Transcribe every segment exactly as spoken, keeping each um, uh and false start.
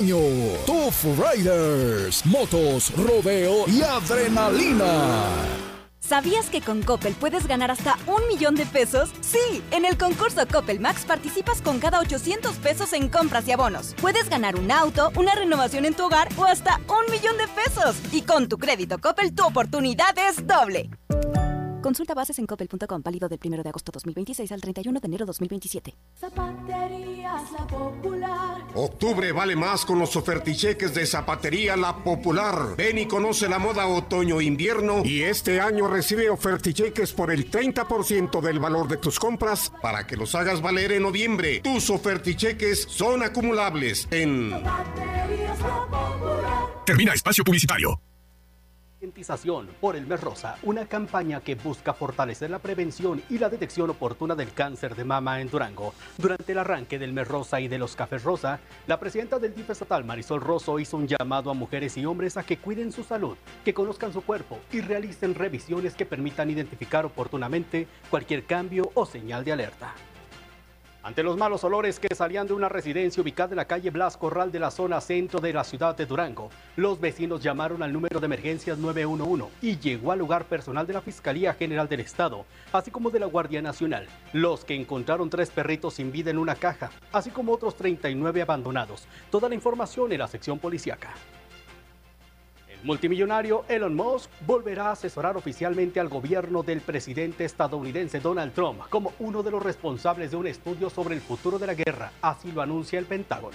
Tough Riders, motos, rodeo y adrenalina. ¿Sabías que con Coppel puedes ganar hasta un millón de pesos? Sí, en el concurso Coppel Max participas con cada ochocientos pesos en compras y abonos. Puedes ganar un auto, una renovación en tu hogar o hasta un millón de pesos. Y con tu crédito Coppel, tu oportunidad es doble. Consulta bases en coppel punto com, válido del primero de agosto dos mil veintiséis al treinta y uno de enero dos mil veintisiete. Zapaterías La Popular. Octubre vale más con los oferticheques de Zapatería La Popular. Ven y conoce la moda otoño-invierno y este año recibe oferticheques por el treinta por ciento del valor de tus compras para que los hagas valer en noviembre. Tus oferticheques son acumulables en Zapaterías La Popular. Termina espacio publicitario. Concientización por el mes rosa, una campaña que busca fortalecer la prevención y la detección oportuna del cáncer de mama en Durango. Durante el arranque del mes rosa y de los cafés rosa, la presidenta del D I F estatal, Marisol Rosso, hizo un llamado a mujeres y hombres a que cuiden su salud, que conozcan su cuerpo y realicen revisiones que permitan identificar oportunamente cualquier cambio o señal de alerta. Ante los malos olores que salían de una residencia ubicada en la calle Blas Corral de la zona centro de la ciudad de Durango, los vecinos llamaron al número de emergencias nueve uno uno y llegó al lugar personal de la Fiscalía General del Estado, así como de la Guardia Nacional, los que encontraron tres perritos sin vida en una caja, así como otros treinta y nueve abandonados. Toda la información en la sección policíaca. Multimillonario Elon Musk volverá a asesorar oficialmente al gobierno del presidente estadounidense Donald Trump como uno de los responsables de un estudio sobre el futuro de la guerra, así lo anuncia el Pentágono.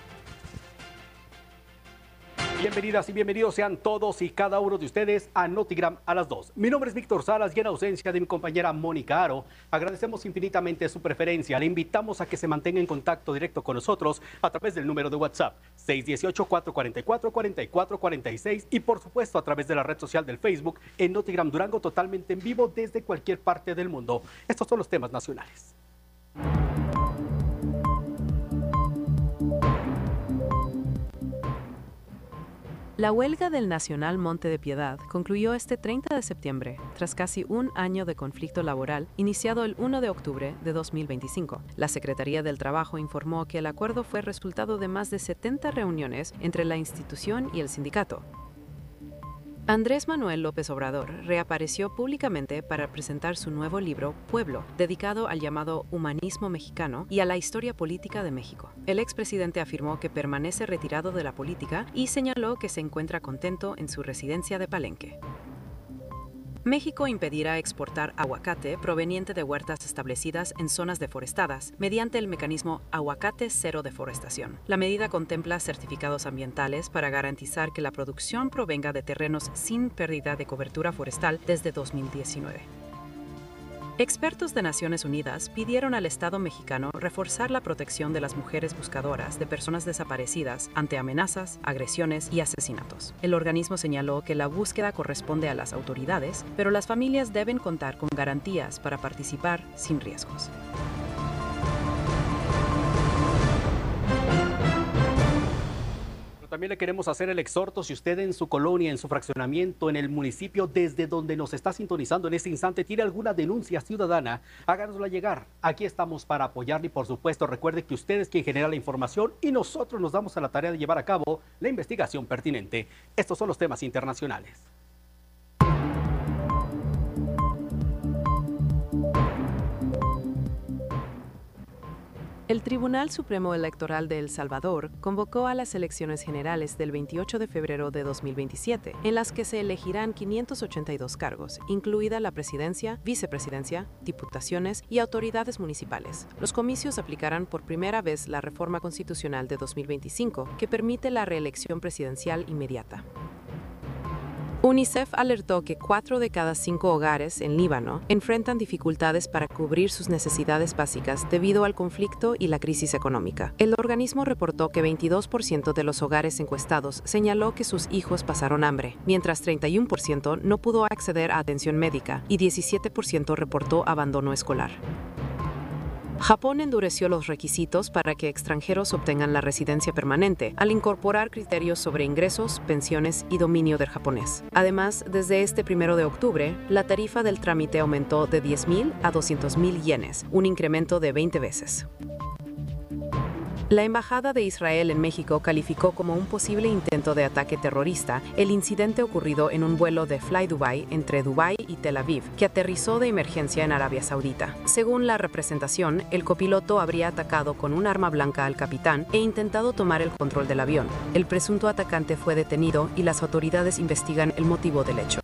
Bienvenidas y bienvenidos sean todos y cada uno de ustedes a Notigram a las dos. Mi nombre es Víctor Salas y en ausencia de mi compañera Mónica Aro, agradecemos infinitamente su preferencia. Le invitamos a que se mantenga en contacto directo con nosotros a través del número de WhatsApp seis uno ocho, cuatro cuatro cuatro, cuatro cuatro cuatro seis y por supuesto a través de la red social del Facebook en Notigram Durango, totalmente en vivo desde cualquier parte del mundo. Estos son los temas nacionales. La huelga del Nacional Monte de Piedad concluyó este treinta de septiembre, tras casi un año de conflicto laboral iniciado el primero de octubre de dos mil veinticinco. La Secretaría del Trabajo informó que el acuerdo fue resultado de más de setenta reuniones entre la institución y el sindicato. Andrés Manuel López Obrador reapareció públicamente para presentar su nuevo libro, Pueblo, dedicado al llamado humanismo mexicano y a la historia política de México. El expresidente afirmó que permanece retirado de la política y señaló que se encuentra contento en su residencia de Palenque. México impedirá exportar aguacate proveniente de huertas establecidas en zonas deforestadas mediante el mecanismo Aguacate Cero Deforestación. La medida contempla certificados ambientales para garantizar que la producción provenga de terrenos sin pérdida de cobertura forestal desde dos mil diecinueve. Expertos de Naciones Unidas pidieron al Estado mexicano reforzar la protección de las mujeres buscadoras de personas desaparecidas ante amenazas, agresiones y asesinatos. El organismo señaló que la búsqueda corresponde a las autoridades, pero las familias deben contar con garantías para participar sin riesgos. También le queremos hacer el exhorto, si usted en su colonia, en su fraccionamiento, en el municipio desde donde nos está sintonizando en este instante, tiene alguna denuncia ciudadana, háganosla llegar. Aquí estamos para apoyarle y por supuesto recuerde que usted es quien genera la información y nosotros nos damos a la tarea de llevar a cabo la investigación pertinente. Estos son los temas internacionales. El Tribunal Supremo Electoral de El Salvador convocó a las elecciones generales del veintiocho de febrero de dos mil veintisiete, en las que se elegirán quinientos ochenta y dos cargos, incluida la presidencia, vicepresidencia, diputaciones y autoridades municipales. Los comicios aplicarán por primera vez la reforma constitucional de dos mil veinticinco, que permite la reelección presidencial inmediata. UNICEF alertó que cuatro de cada cinco hogares en Líbano enfrentan dificultades para cubrir sus necesidades básicas debido al conflicto y la crisis económica. El organismo reportó que veintidós por ciento de los hogares encuestados señaló que sus hijos pasaron hambre, mientras treinta y uno por ciento no pudo acceder a atención médica y diecisiete por ciento reportó abandono escolar. Japón endureció los requisitos para que extranjeros obtengan la residencia permanente, al incorporar criterios sobre ingresos, pensiones y dominio del japonés. Además, desde este primero de octubre, la tarifa del trámite aumentó de diez mil a doscientos mil yenes, un incremento de veinte veces. La Embajada de Israel en México calificó como un posible intento de ataque terrorista el incidente ocurrido en un vuelo de Fly Dubai entre Dubái y Tel Aviv, que aterrizó de emergencia en Arabia Saudita. Según la representación, el copiloto habría atacado con un arma blanca al capitán e intentado tomar el control del avión. El presunto atacante fue detenido y las autoridades investigan el motivo del hecho.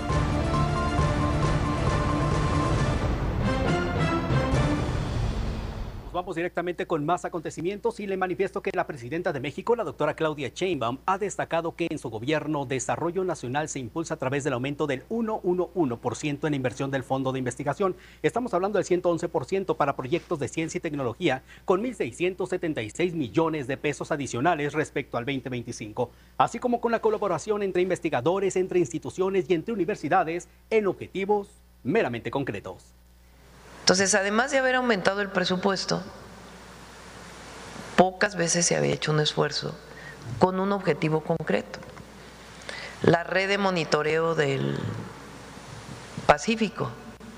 Vamos directamente con más acontecimientos y le manifiesto que la presidenta de México, la doctora Claudia Sheinbaum, ha destacado que en su gobierno desarrollo nacional se impulsa a través del aumento del uno punto uno por ciento en la inversión del Fondo de Investigación. Estamos hablando del ciento once por ciento para proyectos de ciencia y tecnología con mil seiscientos setenta y seis millones de pesos adicionales respecto al veinte veinticinco, así como con la colaboración entre investigadores, entre instituciones y entre universidades en objetivos meramente concretos. Entonces, además de haber aumentado el presupuesto, pocas veces se había hecho un esfuerzo con un objetivo concreto. La red de monitoreo del Pacífico,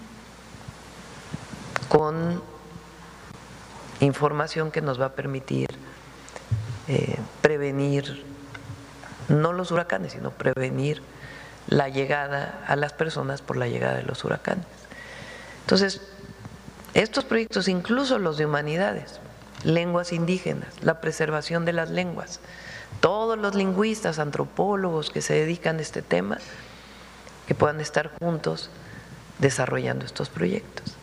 con información que nos va a permitir eh, prevenir, no los huracanes, sino prevenir la llegada a las personas por la llegada de los huracanes. Entonces, estos proyectos, incluso los de humanidades, lenguas indígenas, la preservación de las lenguas, todos los lingüistas, antropólogos que se dedican a este tema, que puedan estar juntos desarrollando estos proyectos.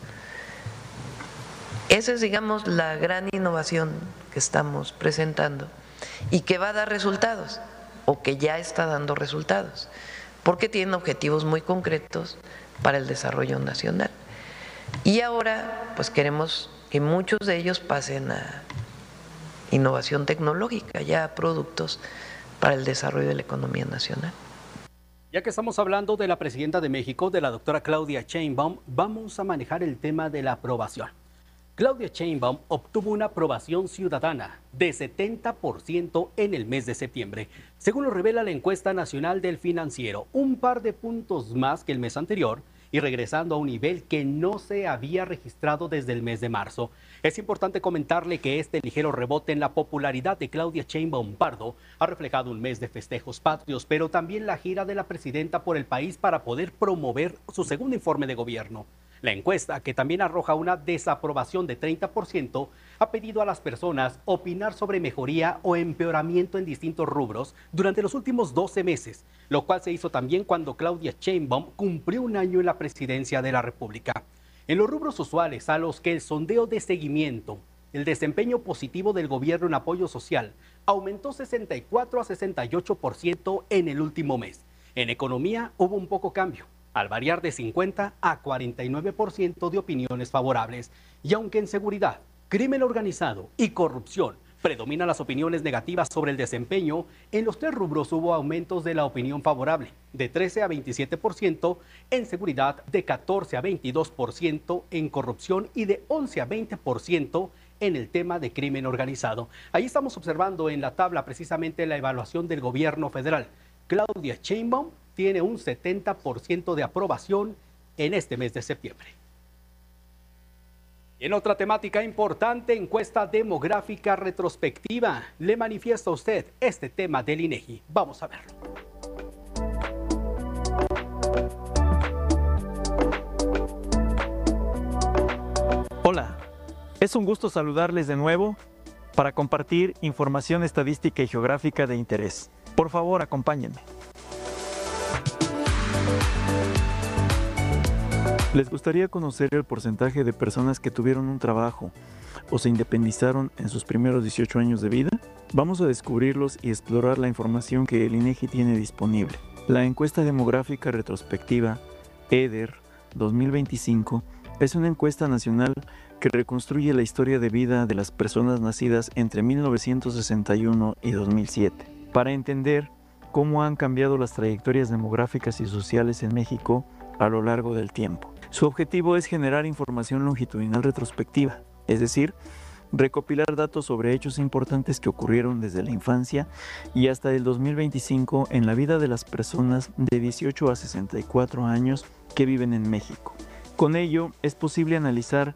Esa es, digamos, la gran innovación que estamos presentando y que va a dar resultados, o que ya está dando resultados, porque tienen objetivos muy concretos para el desarrollo nacional. Y ahora, pues queremos que muchos de ellos pasen a innovación tecnológica, ya a productos para el desarrollo de la economía nacional. Ya que estamos hablando de la presidenta de México, de la doctora Claudia Sheinbaum, vamos a manejar el tema de la aprobación. Claudia Sheinbaum obtuvo una aprobación ciudadana de setenta por ciento en el mes de septiembre, según lo revela la encuesta nacional del Financiero, un par de puntos más que el mes anterior, y regresando a un nivel que no se había registrado desde el mes de marzo. Es importante comentarle que este ligero rebote en la popularidad de Claudia Sheinbaum Pardo ha reflejado un mes de festejos patrios, pero también la gira de la presidenta por el país para poder promover su segundo informe de gobierno. La encuesta, que también arroja una desaprobación de treinta por ciento, ha pedido a las personas opinar sobre mejoría o empeoramiento en distintos rubros durante los últimos doce meses, lo cual se hizo también cuando Claudia Sheinbaum cumplió un año en la presidencia de la República. En los rubros usuales a los que el sondeo de seguimiento, el desempeño positivo del gobierno en apoyo social, aumentó sesenta y cuatro a sesenta y ocho por ciento en el último mes. En economía hubo un poco cambio, al variar de cincuenta a cuarenta y nueve por ciento de opiniones favorables. Y aunque en seguridad, crimen organizado y corrupción predominan las opiniones negativas sobre el desempeño, en los tres rubros hubo aumentos de la opinión favorable, de trece a veintisiete por ciento en seguridad, de catorce a veintidós por ciento en corrupción y de once a veinte por ciento en el tema de crimen organizado. Ahí estamos observando en la tabla precisamente la evaluación del gobierno federal. Claudia Sheinbaum tiene un setenta por ciento de aprobación en este mes de septiembre. Y en otra temática importante, encuesta demográfica retrospectiva. Le manifiesta a usted este tema del INEGI. Vamos a verlo. Hola, es un gusto saludarles de nuevo para compartir información estadística y geográfica de interés. Por favor, acompáñenme. ¿Les gustaría conocer el porcentaje de personas que tuvieron un trabajo o se independizaron en sus primeros dieciocho años de vida? Vamos a descubrirlos y explorar la información que el INEGI tiene disponible. La encuesta demográfica retrospectiva E D E R dos mil veinticinco es una encuesta nacional que reconstruye la historia de vida de las personas nacidas entre mil novecientos sesenta y uno y dos mil siete, para entender cómo han cambiado las trayectorias demográficas y sociales en México a lo largo del tiempo. Su objetivo es generar información longitudinal retrospectiva, es decir, recopilar datos sobre hechos importantes que ocurrieron desde la infancia y hasta el dos mil veinticinco en la vida de las personas de dieciocho a sesenta y cuatro años que viven en México. Con ello, es posible analizar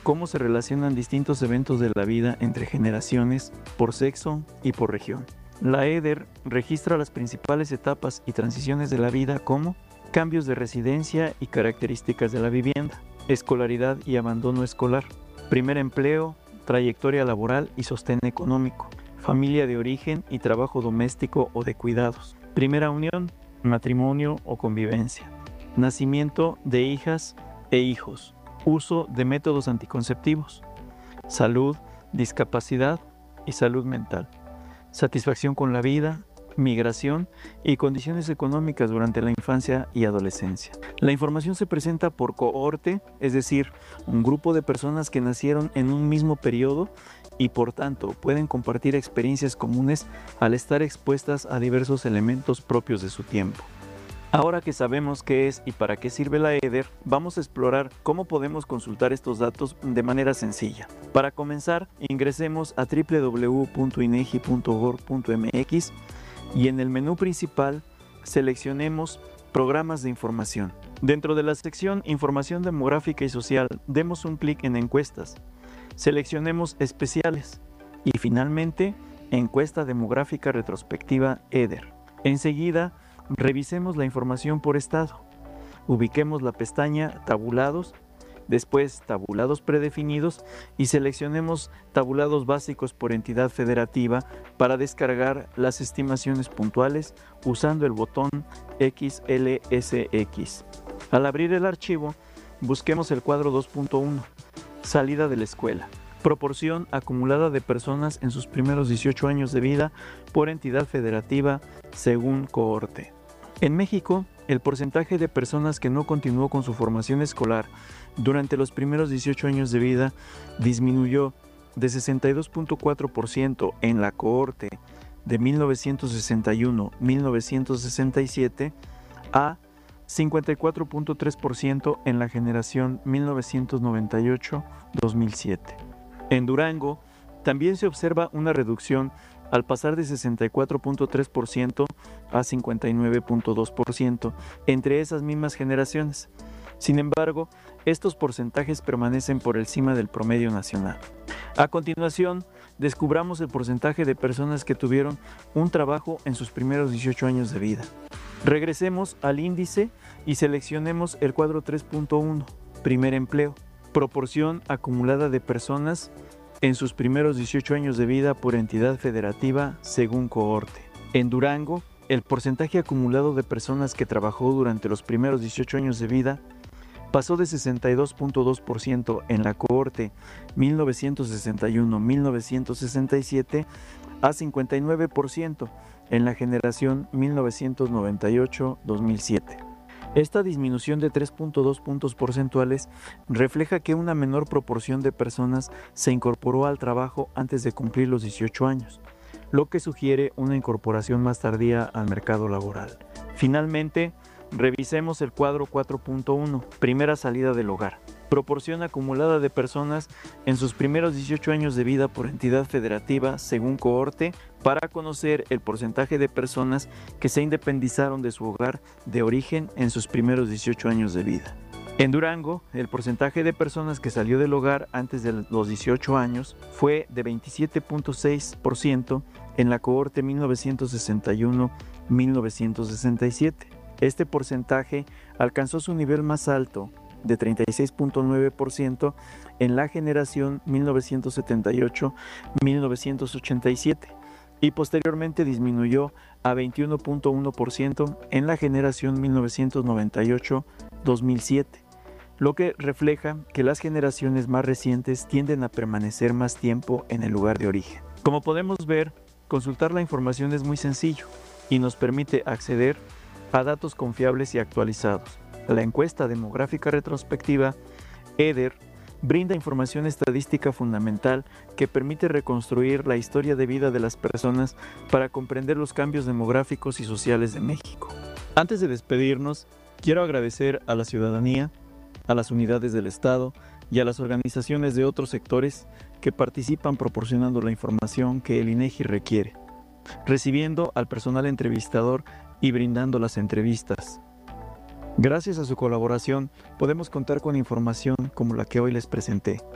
cómo se relacionan distintos eventos de la vida entre generaciones, por sexo y por región. La EDER registra las principales etapas y transiciones de la vida como cambios de residencia y características de la vivienda, escolaridad y abandono escolar, primer empleo, trayectoria laboral y sostén económico, familia de origen y trabajo doméstico o de cuidados, primera unión, matrimonio o convivencia, nacimiento de hijas e hijos, uso de métodos anticonceptivos, salud, discapacidad y salud mental, satisfacción con la vida, migración y condiciones económicas durante la infancia y adolescencia. La información se presenta por cohorte, es decir, un grupo de personas que nacieron en un mismo periodo y por tanto pueden compartir experiencias comunes al estar expuestas a diversos elementos propios de su tiempo. Ahora que sabemos qué es y para qué sirve la EDER, vamos a explorar cómo podemos consultar estos datos de manera sencilla. Para comenzar, ingresemos a doble u doble u doble u punto inegi punto gob punto eme equis y en el menú principal seleccionemos Programas de información. Dentro de la sección Información demográfica y social, demos un clic en Encuestas. Seleccionemos Especiales y finalmente Encuesta demográfica retrospectiva EDER. Enseguida, revisemos la información por estado. Ubiquemos la pestaña Tabulados, después Tabulados predefinidos y seleccionemos Tabulados básicos por entidad federativa para descargar las estimaciones puntuales usando el botón equis ele ese equis. Al abrir el archivo, busquemos el cuadro dos punto uno, Salida de la escuela. Proporción acumulada de personas en sus primeros dieciocho años de vida por entidad federativa según cohorte. En México, el porcentaje de personas que no continuó con su formación escolar durante los primeros dieciocho años de vida disminuyó de sesenta y dos punto cuatro por ciento en la cohorte de mil novecientos sesenta y uno a mil novecientos sesenta y siete a cincuenta y cuatro punto tres por ciento en la generación mil novecientos noventa y ocho a dos mil siete. En Durango, también se observa una reducción al pasar de sesenta y cuatro punto tres por ciento a cincuenta y nueve punto dos por ciento entre esas mismas generaciones. Sin embargo, estos porcentajes permanecen por encima del promedio nacional. A continuación, descubramos el porcentaje de personas que tuvieron un trabajo en sus primeros dieciocho años de vida. Regresemos al índice y seleccionemos el cuadro tres punto uno, Primer empleo. Proporción acumulada de personas en sus primeros dieciocho años de vida por entidad federativa según cohorte. En Durango, el porcentaje acumulado de personas que trabajó durante los primeros dieciocho años de vida pasó de sesenta y dos punto dos por ciento en la cohorte mil novecientos sesenta y uno a mil novecientos sesenta y siete a cincuenta y nueve por ciento en la generación mil novecientos noventa y ocho a dos mil siete. Esta disminución de tres punto dos puntos porcentuales refleja que una menor proporción de personas se incorporó al trabajo antes de cumplir los dieciocho años, lo que sugiere una incorporación más tardía al mercado laboral. Finalmente, revisemos el cuadro cuatro punto uno, Primera salida del hogar. Proporción acumulada de personas en sus primeros dieciocho años de vida por entidad federativa según cohorte para conocer el porcentaje de personas que se independizaron de su hogar de origen en sus primeros dieciocho años de vida. En Durango, el porcentaje de personas que salió del hogar antes de los dieciocho años fue de veintisiete punto seis por ciento en la cohorte mil novecientos sesenta y uno a mil novecientos sesenta y siete. Este porcentaje alcanzó su nivel más alto de treinta y seis punto nueve por ciento en la generación mil novecientos setenta y ocho a mil novecientos ochenta y siete y posteriormente disminuyó a veintiuno punto uno por ciento en la generación mil novecientos noventa y ocho a dos mil siete, lo que refleja que las generaciones más recientes tienden a permanecer más tiempo en el lugar de origen. Como podemos ver, consultar la información es muy sencillo y nos permite acceder a datos confiables y actualizados. La encuesta demográfica retrospectiva EDER brinda información estadística fundamental que permite reconstruir la historia de vida de las personas para comprender los cambios demográficos y sociales de México. Antes de despedirnos, quiero agradecer a la ciudadanía, a las unidades del Estado y a las organizaciones de otros sectores que participan proporcionando la información que el INEGI requiere, recibiendo al personal entrevistador y brindando las entrevistas. Gracias a su colaboración, podemos contar con información como la que hoy les presenté.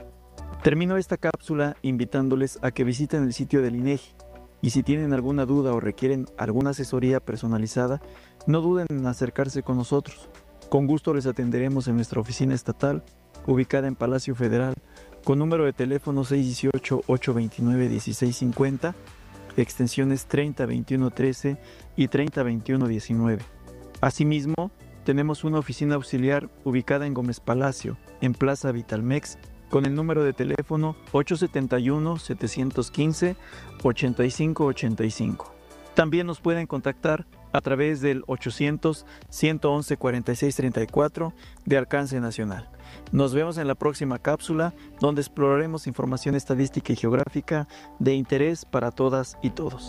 Termino esta cápsula invitándoles a que visiten el sitio del INEGI y si tienen alguna duda o requieren alguna asesoría personalizada, no duden en acercarse con nosotros. Con gusto les atenderemos en nuestra oficina estatal, ubicada en Palacio Federal, con número de teléfono seis uno ocho, ocho dos nueve, uno seis cinco cero, extensiones treinta, veintiuno, trece y treinta, veintiuno, diecinueve. Asimismo, tenemos una oficina auxiliar ubicada en Gómez Palacio, en Plaza Vitalmex, con el número de teléfono ocho siete uno, siete uno cinco, ocho cinco ocho cinco. También nos pueden contactar a través del ochocientos, ciento once, cuarenta y seis treinta y cuatro de alcance nacional. Nos vemos en la próxima cápsula, donde exploraremos información estadística y geográfica de interés para todas y todos.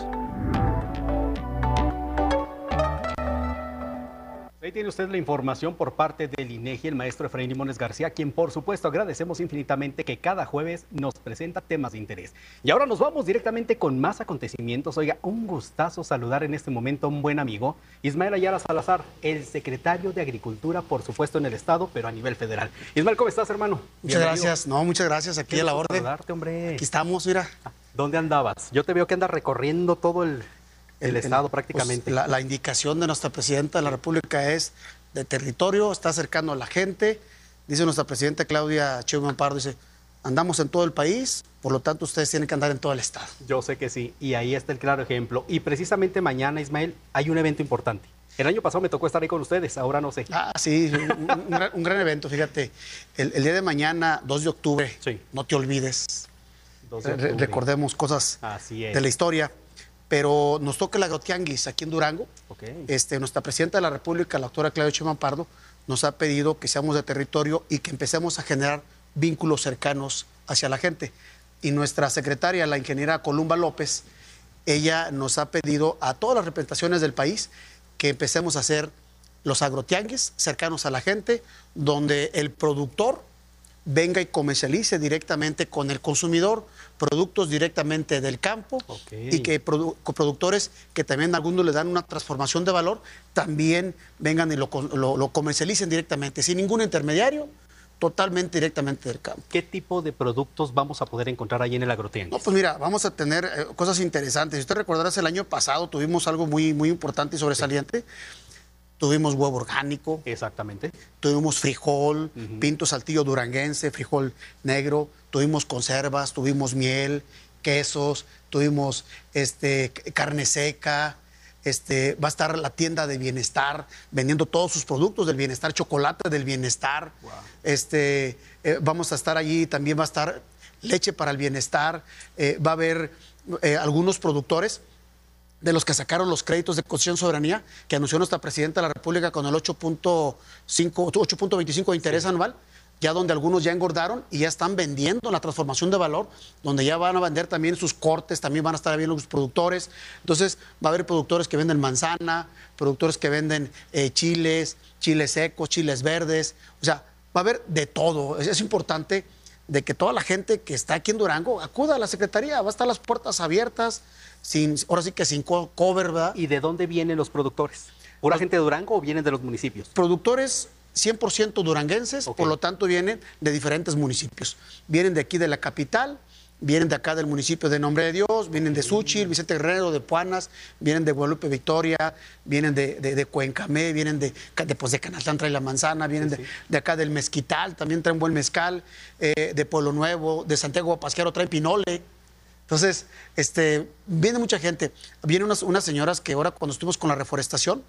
Ahí tiene usted la información por parte del INEGI, el maestro Efraín Limones García, quien por supuesto agradecemos infinitamente que cada jueves nos presenta temas de interés. Y ahora nos vamos directamente con más acontecimientos. Oiga, un gustazo saludar en este momento a un buen amigo, Ismael Ayala Salazar, el secretario de Agricultura, por supuesto en el estado, pero a nivel federal. Ismael, ¿cómo estás, hermano? Muchas Bienvenido. gracias, no, muchas gracias, aquí a la orden. Saludarte, hombre. Aquí estamos, mira. ¿Dónde andabas? Yo te veo que andas recorriendo todo el... El, el Estado prácticamente. Pues, la, la indicación de nuestra presidenta de la República es de territorio, está cercano a la gente. Dice nuestra presidenta Claudia Sheinbaum Pardo, dice, andamos en todo el país, por lo tanto ustedes tienen que andar en todo el Estado. Yo sé que sí, y ahí está el claro ejemplo. Y precisamente mañana, Ismael, hay un evento importante. El año pasado me tocó estar ahí con ustedes, ahora no sé. Ah, sí, un, un, gran, un gran evento, fíjate. El, el día de mañana, dos de octubre, sí. No te olvides. dos de octubre. Re recordemos cosas Así es. de la historia. Pero nos toca el agrotianguis aquí en Durango. Okay. Este, nuestra presidenta de la República, la doctora Claudia Sheinbaum Pardo, nos ha pedido que seamos de territorio y que empecemos a generar vínculos cercanos hacia la gente. Y nuestra secretaria, la ingeniera Columba López, ella nos ha pedido a todas las representaciones del país que empecemos a hacer los agrotianguis cercanos a la gente, donde el productor venga y comercialice directamente con el consumidor productos directamente del campo, okay. Y que produ productores que también a algunos le dan una transformación de valor, también vengan y lo, lo, lo comercialicen directamente, sin ningún intermediario, totalmente directamente del campo. ¿Qué tipo de productos vamos a poder encontrar ahí en el agrotianguis? No, pues mira, vamos a tener eh, cosas interesantes. Si usted recordará, el año pasado tuvimos algo muy, muy importante y sobresaliente. Sí. Tuvimos huevo orgánico. Exactamente. Tuvimos frijol, uh-huh. Pinto saltillo duranguense, frijol negro. Tuvimos conservas, tuvimos miel, quesos, tuvimos este, carne seca. Este, va a estar la tienda de bienestar vendiendo todos sus productos del bienestar, chocolate del bienestar. Wow. Este, eh, vamos a estar allí, también va a estar leche para el bienestar. Eh, va a haber eh, algunos productores de los que sacaron los créditos de concesión soberanía que anunció nuestra presidenta de la República con el ocho punto veinticinco de interés sí. anual, ya donde algunos ya engordaron y ya están vendiendo la transformación de valor, donde ya van a vender también sus cortes, también van a estar viendo los productores. Entonces va a haber productores que venden manzana, productores que venden eh, chiles, chiles secos, chiles verdes, o sea, va a haber de todo. Es, es importante de que toda la gente que está aquí en Durango acuda a la Secretaría, va a estar las puertas abiertas, sin, ahora sí que sin cover, ¿verdad? ¿Y de dónde vienen los productores? ¿Pura los, gente de Durango o vienen de los municipios? Productores cien por ciento duranguenses, okay. Por lo tanto vienen de diferentes municipios. Vienen de aquí de la capital, vienen de acá del municipio de Nombre de Dios, vienen de Xúchitl, Vicente Guerrero, de Puanas, vienen de Guadalupe Victoria, vienen de, de, de Cuencamé, vienen de, de, pues de Canaltán trae la manzana, vienen sí, sí. De, de acá del Mezquital, también traen buen mezcal, eh, de Pueblo Nuevo, de Santiago Pasquero traen pinole. Entonces, este, viene mucha gente. Vienen unas, unas señoras que ahora cuando estuvimos con la reforestación,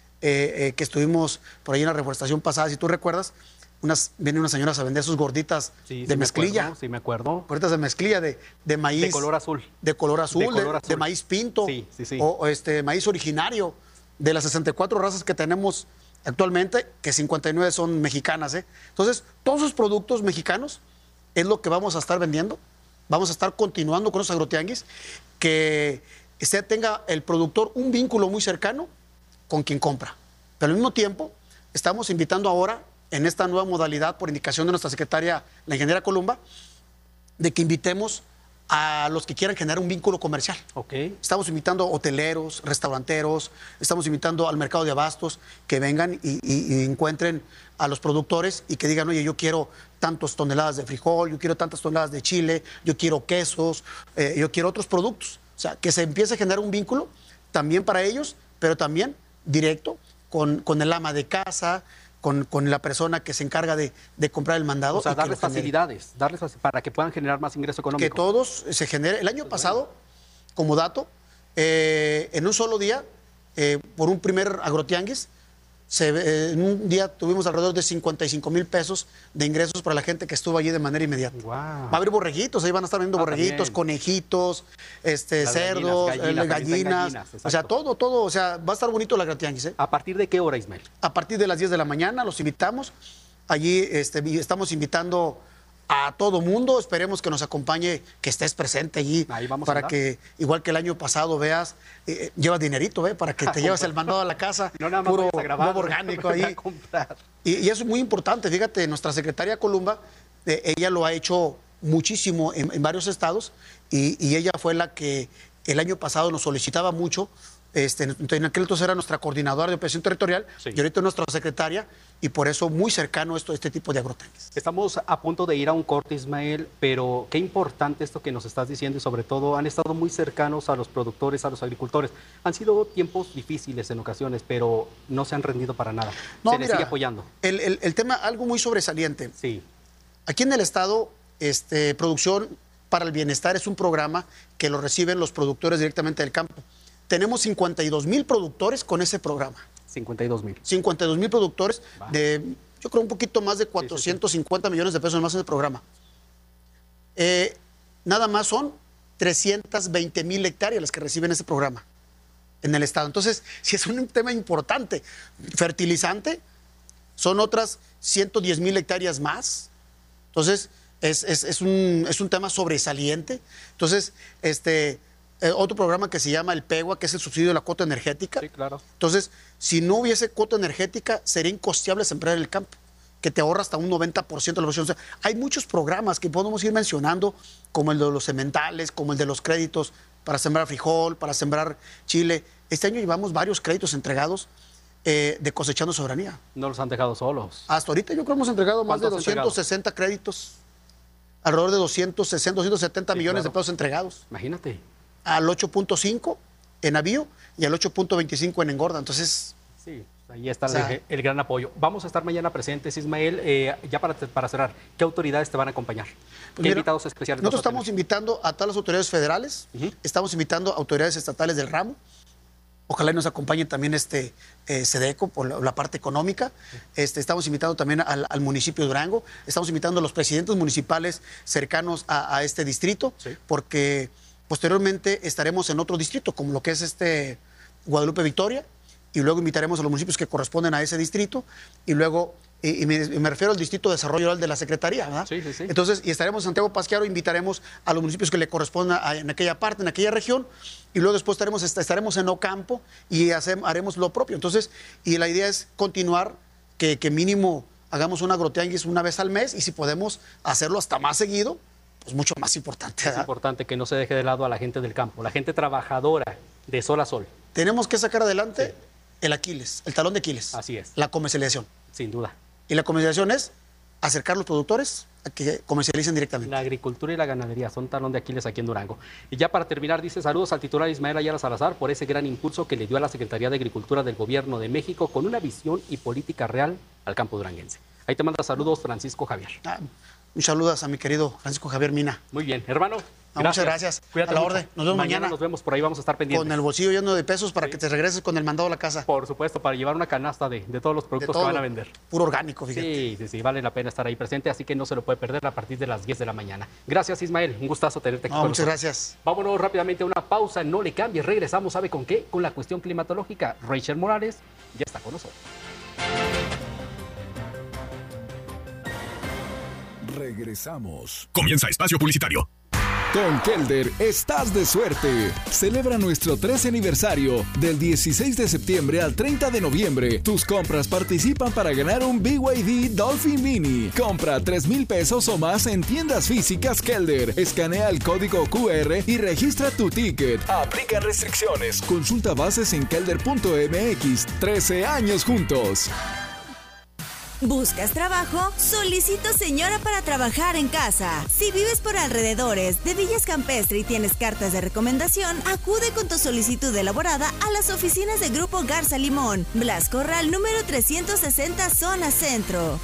eh, eh, que estuvimos por ahí en la reforestación pasada, si tú recuerdas, unas, vienen unas señoras a vender sus gorditas sí, de sí mezclilla. Me acuerdo, sí, me acuerdo. Gorditas de mezclilla, de, de maíz. De color azul. De color azul, de, color azul. de, de maíz pinto. Sí, sí, sí. O, o este maíz originario, de las sesenta y cuatro razas que tenemos actualmente, que cincuenta y nueve son mexicanas, ¿eh? Entonces, todos esos productos mexicanos es lo que vamos a estar vendiendo. Vamos a estar continuando con los agrotianguis, que usted tenga el productor un vínculo muy cercano con quien compra. Pero al mismo tiempo, estamos invitando ahora, en esta nueva modalidad, por indicación de nuestra secretaria, la ingeniera Columba, de que invitemos a los que quieran generar un vínculo comercial. Okay. Estamos invitando hoteleros, restauranteros, estamos invitando al mercado de abastos que vengan y, y, y encuentren a los productores y que digan, oye, yo quiero tantas toneladas de frijol, yo quiero tantas toneladas de chile, yo quiero quesos, eh, yo quiero otros productos. O sea, que se empiece a generar un vínculo también para ellos, pero también directo con, con el ama de casa, Con, con la persona que se encarga de, de comprar el mandado. O sea, y darles facilidades, darles para que puedan generar más ingreso económico. Que todos se genere. El año pasado, como dato, eh, en un solo día, eh, por un primer agrotianguis, se, eh, en un día tuvimos alrededor de cincuenta y cinco mil pesos de ingresos para la gente que estuvo allí de manera inmediata. Wow. Va a haber borreguitos, ahí van a estar viendo Ah, borreguitos, también. conejitos, este, Las cerdos, gallinas, gallinas, gallinas, gallinas gallinas, o sea, exacto. todo, todo, o sea, va a estar bonito el agrotianguis, ¿eh? ¿A partir de qué hora, Ismael? A partir de las diez de la mañana los invitamos. Allí este, estamos invitando a todo mundo. Esperemos que nos acompañe, que estés presente allí. Ahí vamos a para andar. que, igual que el año pasado, veas, eh, llevas dinerito, ¿eh? Para que te lleves el mandado a la casa. No nada más puro vayas a grabar, huevo orgánico voy a ahí. comprar. Y, y eso es muy importante. Fíjate, nuestra secretaria Columba, eh, ella lo ha hecho muchísimo en, en varios estados y, y ella fue la que el año pasado nos solicitaba mucho. Este, en aquel entonces era nuestra coordinadora de operación territorial Sí. y ahorita es nuestra secretaria y por eso muy cercano esto, este tipo de agrotanques. Estamos a punto de ir a un corte, Ismael, pero qué importante esto que nos estás diciendo y sobre todo han estado muy cercanos a los productores, a los agricultores. Han sido tiempos difíciles en ocasiones, pero no se han rendido para nada. No, se les mira, sigue apoyando. El, el- el tema, algo muy sobresaliente. Sí. Aquí en el estado, este, Producción para el Bienestar es un programa que lo reciben los productores directamente del campo. Tenemos cincuenta y dos mil productores con ese programa. cincuenta y dos mil. cincuenta y dos mil productores Va. de, yo creo, un poquito más de cuatrocientos cincuenta millones de pesos más en el programa. Eh, nada más son trescientas veinte mil hectáreas las que reciben ese programa en el estado. Entonces, sí es un tema importante. Fertilizante, son otras ciento diez mil hectáreas más. Entonces, es, es, es, un, es un tema sobresaliente. Entonces, este... Eh, otro programa que se llama el PEGUA, que es el subsidio de la cuota energética. Sí, claro. Entonces, si no hubiese cuota energética, sería incosteable sembrar en el campo, que te ahorra hasta un noventa por ciento de la producción. O sea, hay muchos programas que podemos ir mencionando, como el de los sementales, como el de los créditos para sembrar frijol, para sembrar chile. Este año llevamos varios créditos entregados eh, de Cosechando Soberanía. No los han dejado solos. Hasta ahorita yo creo que hemos entregado más de ¿Cuántos has entregado? doscientos sesenta créditos, alrededor de doscientos sesenta, doscientos setenta Sí, millones claro. de pesos entregados. Imagínate. Al ocho punto cinco en avío y al ocho punto veinticinco en engorda. Entonces, Sí, ahí está O sea, el, el gran apoyo. Vamos a estar mañana presentes, Ismael. Eh, ya para, para cerrar, ¿qué autoridades te van a acompañar? ¿Qué pues mira, invitados especiales? nosotros vas a estamos tener? invitando a todas las autoridades federales, Ujú. estamos invitando a autoridades estatales del ramo. Ojalá y nos acompañe también este eh, SEDECO por la, la parte económica. Este, estamos invitando también al, al municipio de Durango. Estamos invitando a los presidentes municipales cercanos a, a este distrito, Sí. porque posteriormente estaremos en otro distrito, como lo que es este Guadalupe Victoria, y luego invitaremos a los municipios que corresponden a ese distrito, y luego, y, y me, y me refiero al Distrito de Desarrollo Rural de la Secretaría, ¿verdad? Sí, sí, sí. Entonces, y estaremos en Santiago Pasquiaro, invitaremos a los municipios que le correspondan a- en aquella parte, en aquella región, y luego después estaremos, est- estaremos en Ocampo y hace- haremos lo propio. Entonces, y la idea es continuar, que, que mínimo hagamos un agrotianguis una vez al mes, y si podemos hacerlo hasta más seguido, pues mucho más importante, Es ¿verdad? importante que no se deje de lado a la gente del campo, la gente trabajadora, de sol a sol. Tenemos que sacar adelante el Aquiles, el talón de Aquiles. Así es. La comercialización. Sin duda. Y la comercialización es acercar a los productores a que comercialicen directamente. La agricultura y la ganadería son talón de Aquiles aquí en Durango. Y ya para terminar, dice saludos al titular Ismael Ayala Salazar por ese gran impulso que le dio a la Secretaría de Agricultura del Gobierno de México con una visión y política real al campo duranguense. Ahí te manda saludos Francisco Javier. Ah, un saludos a mi querido Francisco Javier Mina. Muy bien, hermano. Ah, muchas gracias. Cuídate A la mucho. orden. Nos vemos mañana. Nos vemos por ahí, vamos a estar pendientes. Con el bolsillo lleno de pesos para Sí. que te regreses con el mandado a la casa. Por supuesto, para llevar una canasta de, de todos los De productos todo. que van a vender. Puro orgánico, fíjate. Sí, sí, sí, vale la pena estar ahí presente, así que no se lo puede perder a partir de las diez de la mañana. Gracias, Ismael. Un gustazo tenerte aquí No, con muchas nosotros. gracias. Vámonos rápidamente a una pausa, no le cambies, regresamos, ¿sabe con qué? Con la cuestión climatológica. Rachel Morales ya está con nosotros. Regresamos. Comienza Espacio Publicitario. Con Kelder estás de suerte. Celebra nuestro trece aniversario del dieciséis de septiembre al treinta de noviembre. Tus compras participan para ganar un B Y D Dolphin Mini. Compra tres mil pesos o más en tiendas físicas Kelder. Escanea el código Q R y registra tu ticket. Aplican restricciones. Consulta bases en kelder punto m x. trece años juntos. ¿Buscas trabajo? Solicito señora para trabajar en casa. Si vives por alrededores de Villas Campestre y tienes cartas de recomendación, acude con tu solicitud elaborada a las oficinas de Grupo Garza Limón, Blas Corral número trescientos sesenta, zona centro.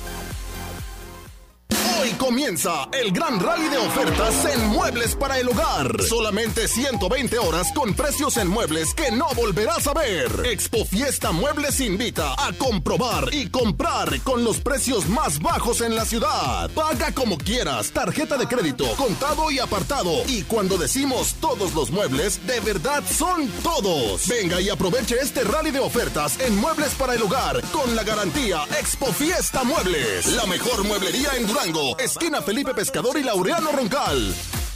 Hoy comienza el gran rally de ofertas en Muebles para el Hogar. Solamente ciento veinte horas con precios en muebles que no volverás a ver. Expo Fiesta Muebles invita a comprobar y comprar con los precios más bajos en la ciudad. Paga como quieras, tarjeta de crédito, contado y apartado. Y cuando decimos todos los muebles, de verdad son todos. Venga y aproveche este rally de ofertas en Muebles para el Hogar con la garantía Expo Fiesta Muebles. La mejor mueblería en Durango. Esquina Felipe Pescador y Laureano Roncal.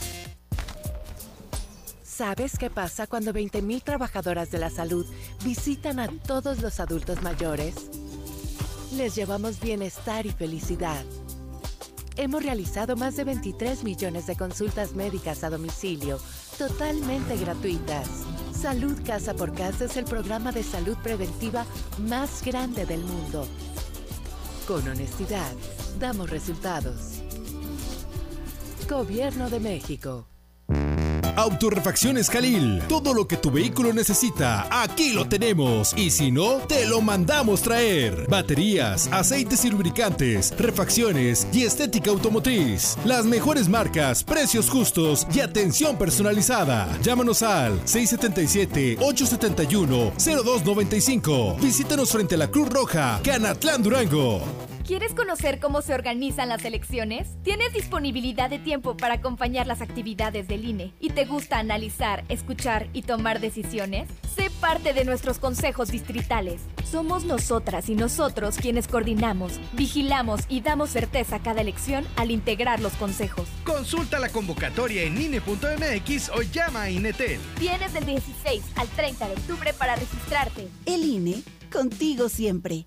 ¿Sabes qué pasa cuando veinte mil trabajadoras de la salud visitan a todos los adultos mayores? Les llevamos bienestar y felicidad. Hemos realizado más de veintitrés millones de consultas médicas a domicilio, totalmente gratuitas. Salud Casa por Casa es el programa de salud preventiva más grande del mundo. Con honestidad, damos resultados. Gobierno de México. Autorrefacciones Jalil. Todo lo que tu vehículo necesita, aquí lo tenemos. Y si no, te lo mandamos traer. Baterías, aceites y lubricantes, refacciones y estética automotriz. Las mejores marcas, precios justos y atención personalizada. Llámanos al seis siete siete, ocho siete uno, cero dos nueve cinco. Visítanos frente a la Cruz Roja, Canatlán, Durango. ¿Quieres conocer cómo se organizan las elecciones? ¿Tienes disponibilidad de tiempo para acompañar las actividades del I N E? ¿Y te gusta analizar, escuchar y tomar decisiones? Sé parte de nuestros consejos distritales. Somos nosotras y nosotros quienes coordinamos, vigilamos y damos certeza a cada elección al integrar los consejos. Consulta la convocatoria en I N E punto m x o llama a INETEL. Tienes del dieciséis al treinta de octubre para registrarte. El I N E, contigo siempre.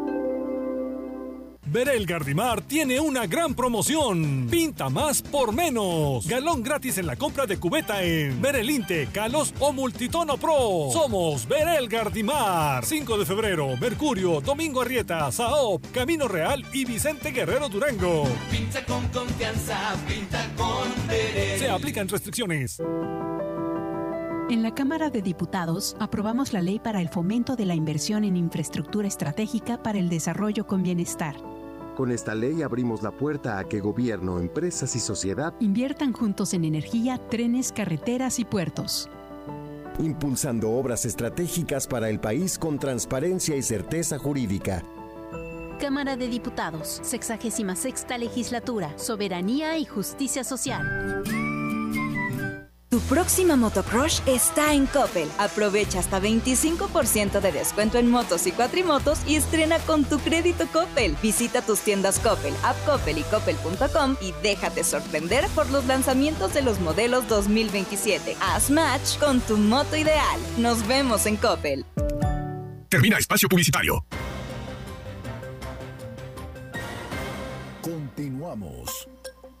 Verel Gardimar tiene una gran promoción. Pinta más por menos. Galón gratis en la compra de cubeta en Verelinte, Calos o Multitono Pro. Somos Verel Gardimar. cinco de febrero, Mercurio, Domingo Arrieta, Saop, Camino Real y Vicente Guerrero Durango. Pinta con confianza, pinta con Verel. Se aplican restricciones. En la Cámara de Diputados aprobamos la ley para el fomento de la inversión en infraestructura estratégica para el desarrollo con bienestar. Con esta ley abrimos la puerta a que gobierno, empresas y sociedad inviertan juntos en energía, trenes, carreteras y puertos. Impulsando obras estratégicas para el país con transparencia y certeza jurídica. Cámara de Diputados, sexagésima sexta legislatura, soberanía y justicia social. Tu próxima motocrush está en Coppel. Aprovecha hasta veinticinco por ciento de descuento en motos y cuatrimotos y estrena con tu crédito Coppel. Visita tus tiendas Coppel, App Coppel y Coppel punto com y déjate sorprender por los lanzamientos de los modelos dos mil veintisiete. Haz match con tu moto ideal. Nos vemos en Coppel. Termina espacio publicitario. Continuamos.